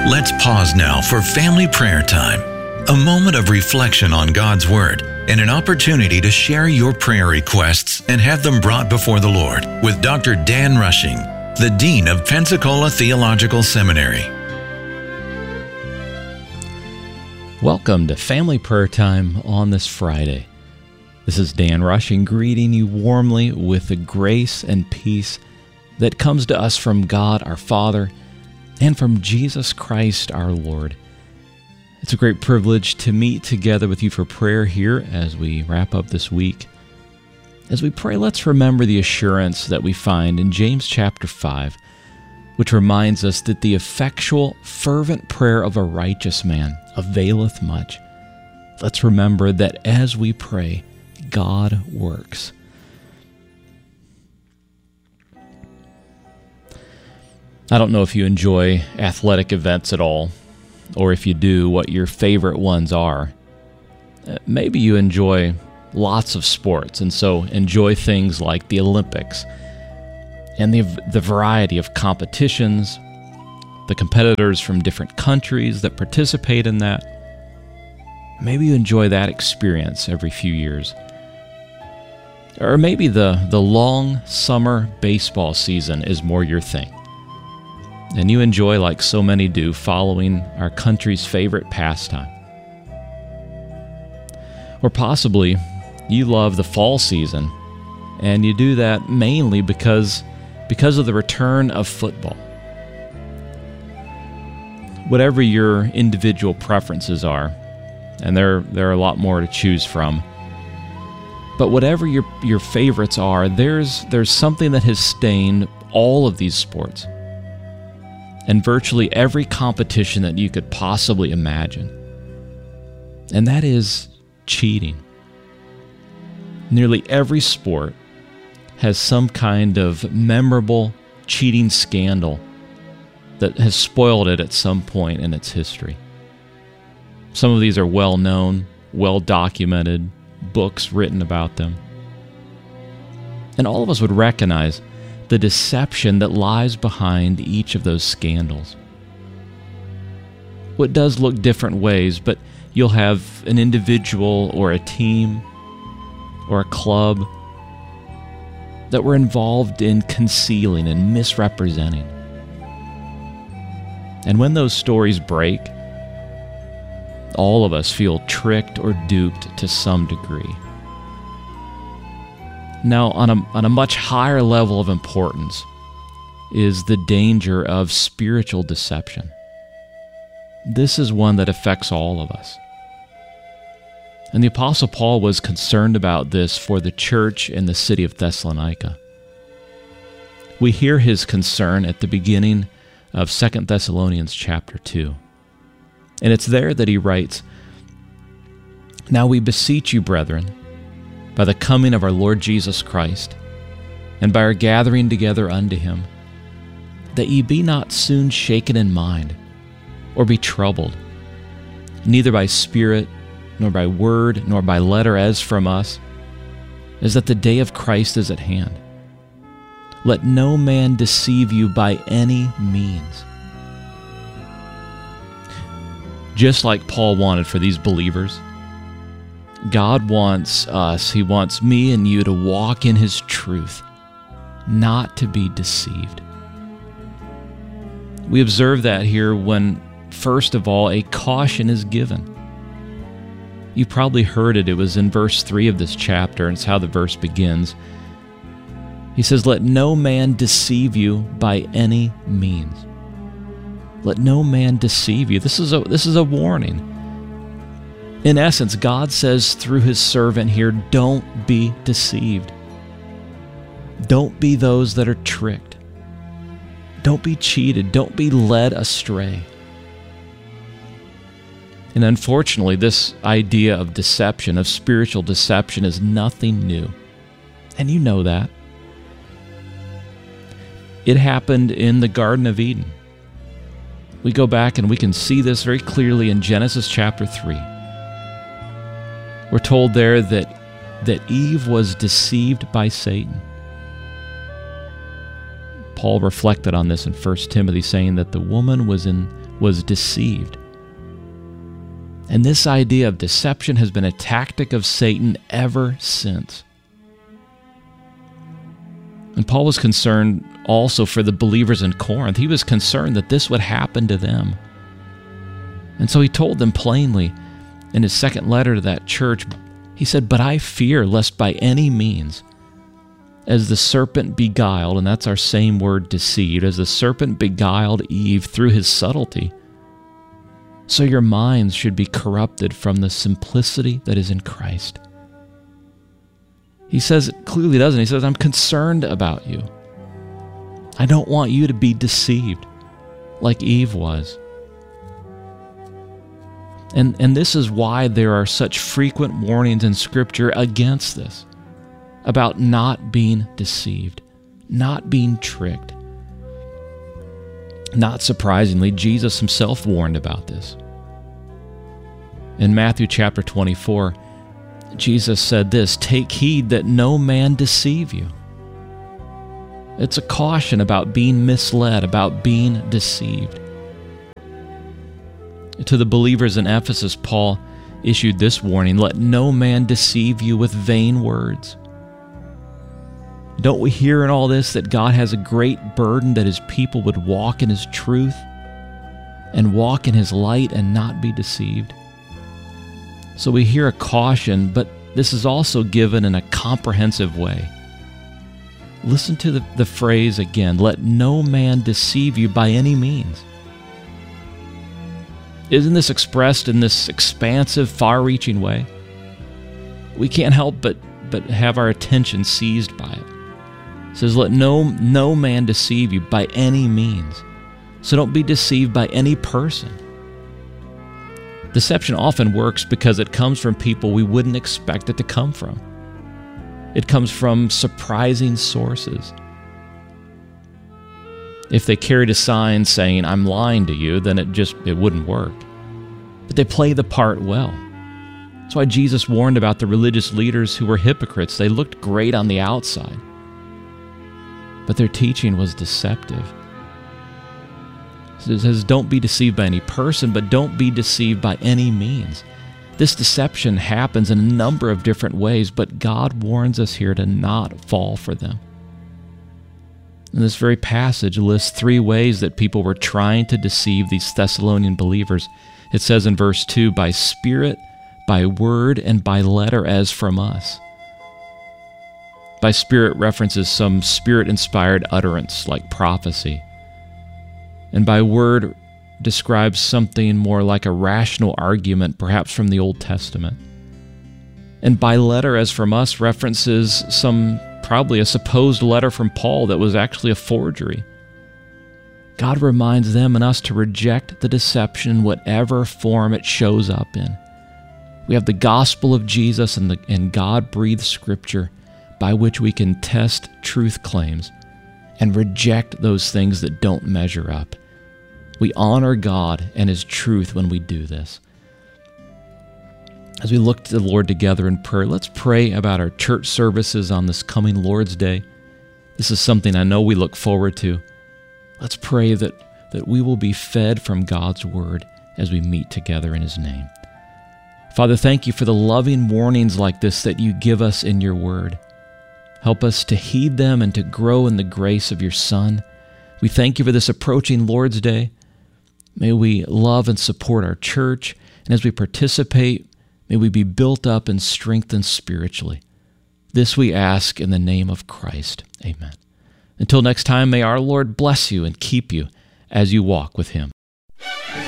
Let's pause now for family prayer time, a moment of reflection on God's Word and an opportunity to share your prayer requests and have them brought before the Lord with Dr. Dan Rushing, the Dean of Pensacola Theological Seminary. Welcome to Family Prayer Time on this Friday. This is Dan Rushing greeting you warmly with the grace and peace that comes to us from God our Father and from Jesus Christ our Lord. It's a great privilege to meet together with you for prayer here as we wrap up this week. As we pray, let's remember the assurance that we find in James chapter 5, which reminds us that the effectual, fervent prayer of a righteous man availeth much. Let's remember that as we pray, God works. I don't know if you enjoy athletic events at all, or if you do, what your favorite ones are. Maybe you enjoy lots of sports, and so enjoy things like the Olympics and the variety of competitions, the competitors from different countries that participate in that. Maybe you enjoy that experience every few years. Or maybe the long summer baseball season is more your thing, and you enjoy, like so many do, following our country's favorite pastime. Or possibly you love the fall season, and you do that mainly because of the return of football. Whatever your individual preferences are, and there are a lot more to choose from, but whatever your favorites are, there's something that has stained all of these sports and virtually every competition that you could possibly imagine. And that is cheating. Nearly every sport has some kind of memorable cheating scandal that has spoiled it at some point in its history. Some of these are well known, well documented, books written about them. And all of us would recognize the deception that lies behind each of those scandals. Well, it does look different ways, but you'll have an individual or a team or a club that were involved in concealing and misrepresenting. And when those stories break, all of us feel tricked or duped to some degree. Now, on a much higher level of importance is the danger of spiritual deception. This is one that affects all of us. And the Apostle Paul was concerned about this for the church in the city of Thessalonica. We hear his concern at the beginning of 2 Thessalonians chapter 2. And it's there that he writes, "Now we beseech you, brethren, by the coming of our Lord Jesus Christ, and by our gathering together unto him, that ye be not soon shaken in mind, or be troubled, neither by spirit, nor by word, nor by letter as from us, as that the day of Christ is at hand. Let no man deceive you by any means." Just like Paul wanted for these believers, God wants us, He wants me and you to walk in His truth, not to be deceived. We observe that here when, first of all, a caution is given. You probably heard it. It was in verse 3 of this chapter, and it's how the verse begins. He says, "Let no man deceive you by any means." Let no man deceive you. This is a warning. In essence, God says through His servant here, don't be deceived. Don't be those that are tricked. Don't be cheated. Don't be led astray. And unfortunately, this idea of deception, of spiritual deception, is nothing new. And you know that. It happened in the Garden of Eden. We go back and we can see this very clearly in Genesis chapter 3. We're told there that Eve was deceived by Satan. Paul reflected on this in 1 Timothy, saying that the woman was was deceived. And this idea of deception has been a tactic of Satan ever since. And Paul was concerned also for the believers in Corinth. He was concerned that this would happen to them. And so he told them plainly in his second letter to that church, he said, "But I fear lest by any means, as the serpent beguiled," and that's our same word, deceived, "as the serpent beguiled Eve through his subtlety, so your minds should be corrupted from the simplicity that is in Christ." He says it clearly, doesn't he? He says, "I'm concerned about you. I don't want you to be deceived like Eve was." And this is why there are such frequent warnings in Scripture against this, about not being deceived, not being tricked. Not surprisingly, Jesus himself warned about this. In Matthew chapter 24, Jesus said this, "Take heed that no man deceive you." It's a caution about being misled, about being deceived. To the believers in Ephesus, Paul issued this warning, "Let no man deceive you with vain words." Don't we hear in all this that God has a great burden that his people would walk in his truth and walk in his light and not be deceived? So we hear a caution, but this is also given in a comprehensive way. Listen to the phrase again, "Let no man deceive you by any means." Isn't this expressed in this expansive, far-reaching way? We can't help but have our attention seized by it. It says, "Let no man deceive you by any means." So don't be deceived by any person. Deception often works because it comes from people we wouldn't expect it to come from. It comes from surprising sources. If they carried a sign saying, "I'm lying to you," then it wouldn't work. But they play the part well. That's why Jesus warned about the religious leaders who were hypocrites. They looked great on the outside, but their teaching was deceptive. So it says, don't be deceived by any person, but don't be deceived by any means. This deception happens in a number of different ways, but God warns us here to not fall for them. And this very passage lists 3 ways that people were trying to deceive these Thessalonian believers. It says in verse 2, "By spirit, by word, and by letter as from us." By spirit references some spirit-inspired utterance like prophecy. And by word describes something more like a rational argument, perhaps from the Old Testament. And by letter as from us references probably a supposed letter from Paul that was actually a forgery. God reminds them and us to reject the deception in whatever form it shows up in. We have the gospel of Jesus and God-breathed Scripture by which we can test truth claims and reject those things that don't measure up. We honor God and His truth when we do this. As we look to the Lord together in prayer, let's pray about our church services on this coming Lord's Day. This is something I know we look forward to. Let's pray that we will be fed from God's Word as we meet together in His name. Father, thank you for the loving warnings like this that you give us in your Word. Help us to heed them and to grow in the grace of your Son. We thank you for this approaching Lord's Day. May we love and support our church, and as we participate, may we be built up and strengthened spiritually. This we ask in the name of Christ. Amen. Until next time, may our Lord bless you and keep you as you walk with Him.